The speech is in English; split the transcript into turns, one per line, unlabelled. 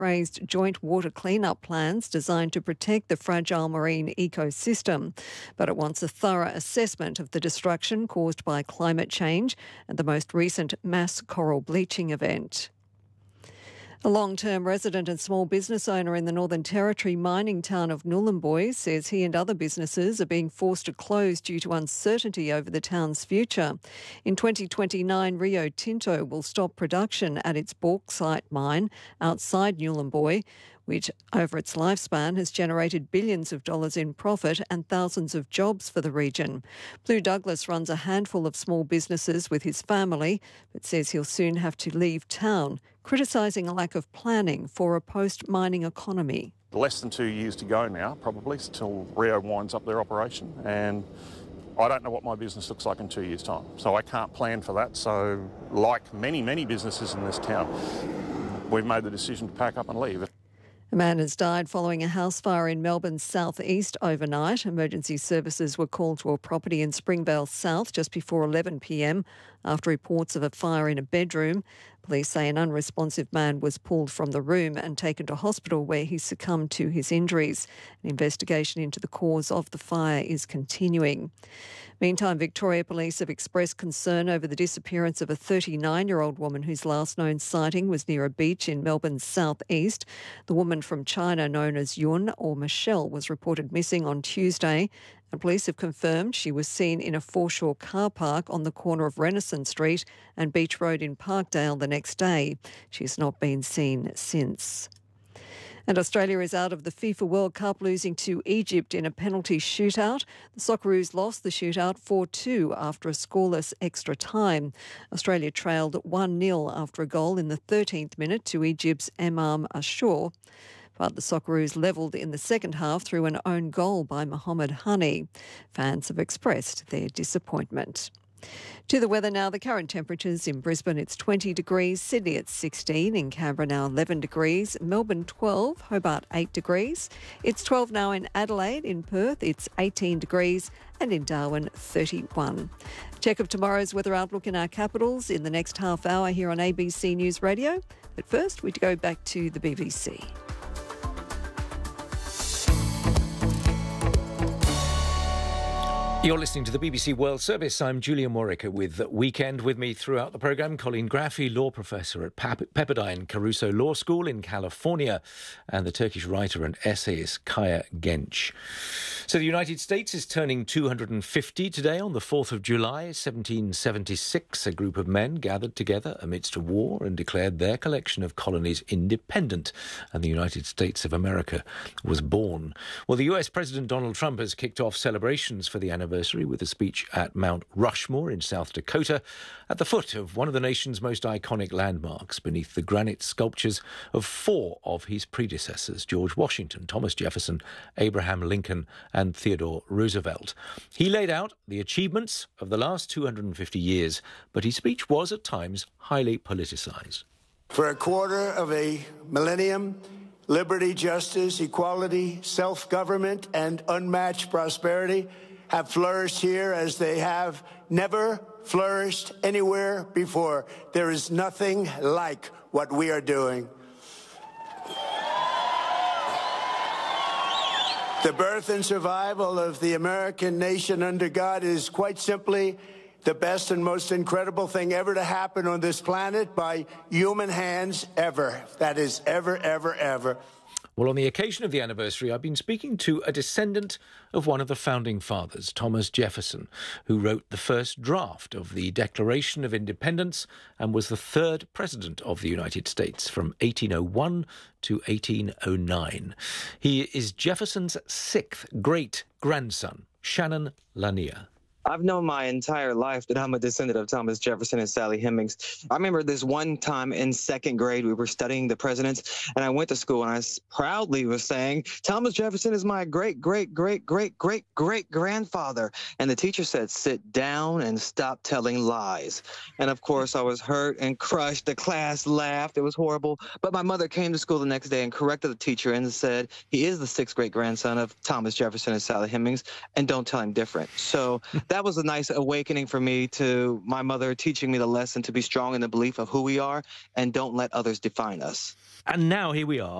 raised joint water clean-up plans designed to protect the fragile marine ecosystem. But it wants a thorough assessment of the destruction caused by climate change and the most recent mass coral bleaching event. A long-term resident and small business owner in the Northern Territory mining town of Nhulunbuy says he and other businesses are being forced to close due to uncertainty over the town's future. In 2029, Rio Tinto will stop production at its bauxite mine outside Nhulunbuy, which over its lifespan has generated billions of dollars in profit and thousands of jobs for the region. Blue Douglas runs a handful of small businesses with his family, but says he'll soon have to leave town, criticising a lack of planning for a post-mining economy.
Less than 2 years to go now, probably, till Rio winds up their operation, and I don't know what my business looks like in 2 years' time, so I can't plan for that. So, like many businesses in this town, we've made the decision to pack up and leave.
A man has died following a house fire in Melbourne's southeast overnight. Emergency services were called to a property in Springvale South just before 11 p.m. after reports of a fire in a bedroom. Police say an unresponsive man was pulled from the room and taken to hospital where he succumbed to his injuries. An investigation into the cause of the fire is continuing. Meantime, Victoria Police have expressed concern over the disappearance of a 39-year-old woman whose last known sighting was near a beach in Melbourne's southeast. The woman from China known as Yun or Michelle was reported missing on Tuesday, and police have confirmed she was seen in a foreshore car park on the corner of Renaissance Street and Beach Road in Parkdale the next day. She has not been seen since. And Australia is out of the FIFA World Cup, losing to Egypt in a penalty shootout. The Socceroos lost the shootout 4-2 after a scoreless extra time. Australia trailed 1-0 after a goal in the 13th minute to Egypt's Emam Ashur. But the Socceroos levelled in the second half through an own goal by Mohamed Hani. Fans have expressed their disappointment. To the weather now, the current temperatures in Brisbane, it's 20 degrees, Sydney it's 16, in Canberra now 11 degrees, Melbourne 12, Hobart 8 degrees. It's 12 now in Adelaide, in Perth it's 18 degrees and in Darwin 31. Check of tomorrow's weather outlook in our capitals in the next half hour here on ABC News Radio. But first we go back to the BBC.
You're listening to the BBC World Service. I'm Julian Warwick with Weekend. With me throughout the programme, Colleen Graffy, law professor at Pepperdine Caruso Law School in California, and the Turkish writer and essayist Kaya Genç. So the United States is turning 250 today on the 4th of July, 1776. A group of men gathered together amidst a war and declared their collection of colonies independent, and the United States of America was born. Well, the US President Donald Trump has kicked off celebrations for the anniversary with a speech at Mount Rushmore in South Dakota, at the foot of one of the nation's most iconic landmarks, beneath the granite sculptures of four of his predecessors: George Washington, Thomas Jefferson, Abraham Lincoln, and Theodore Roosevelt. He laid out the achievements of the last 250 years, but his speech was at times highly politicized.
For a quarter of a millennium, liberty, justice, equality, self-government, and unmatched prosperity have flourished here as they have never flourished anywhere before. There is nothing like what we are doing. The birth and survival of the American nation under God is quite simply the best and most incredible thing ever to happen on this planet by human hands ever. That is ever, ever, ever.
Well, on the occasion of the anniversary, I've been speaking to a descendant of one of the founding fathers, Thomas Jefferson, who wrote the first draft of the Declaration of Independence and was the third president of the United States from 1801 to 1809. He is Jefferson's sixth great-grandson, Shannon Lanier.
I've known my entire life that I'm a descendant of Thomas Jefferson and Sally Hemings. I remember this one time in second grade, we were studying the presidents, and I went to school and I proudly was saying, Thomas Jefferson is my great-great-great-great-great-great-grandfather. And the teacher said, sit down and stop telling lies. And of course, I was hurt and crushed. The class laughed. It was horrible. But my mother came to school the next day and corrected the teacher and said, he is the sixth great-grandson of Thomas Jefferson and Sally Hemings, and don't tell him different. So that was a nice awakening for me to my mother teaching me the lesson to be strong in the belief of who we are and don't let others define us.
And now here we are.